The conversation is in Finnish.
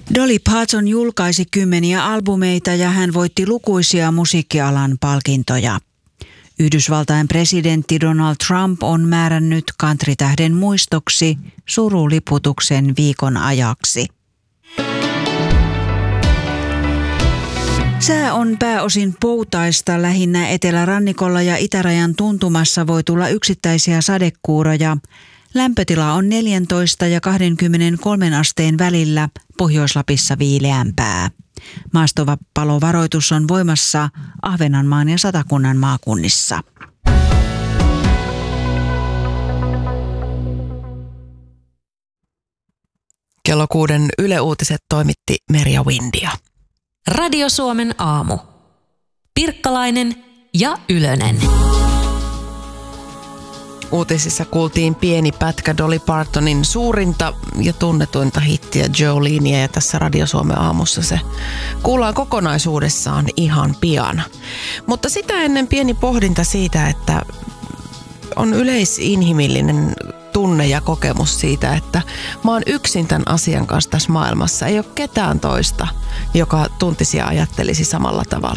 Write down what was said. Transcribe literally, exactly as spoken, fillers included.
Dolly Parton julkaisi kymmeniä albumeita ja hän voitti lukuisia musiikkialan palkintoja. Yhdysvaltain presidentti Donald Trump on määrännyt countrytähden muistoksi suruliputuksen viikon ajaksi. Sää on pääosin poutaista, lähinnä etelärannikolla ja itärajan tuntumassa voi tulla yksittäisiä sadekuuroja. Lämpötila on neljätoista ja kaksikymmentäkolme asteen välillä, Pohjois-Lapissa viileämpää. Maastopalovaroitus on voimassa Ahvenanmaan ja Satakunnan maakunnissa. Kello kuuden Yle Uutiset toimitti Merja Windia. Radio Suomen aamu. Pirkkalainen ja Ylönen. Uutisissa kuultiin pieni pätkä Dolly Partonin suurinta ja tunnetuinta hittiä Joleneä, ja tässä Radio Suomen aamussa se kuullaan kokonaisuudessaan ihan pian. Mutta sitä ennen pieni pohdinta siitä, että on yleisinhimillinen tunne ja kokemus siitä, että mä oon yksin tämän asian kanssa tässä maailmassa. Ei ole ketään toista, joka tuntisi ja ajattelisi samalla tavalla.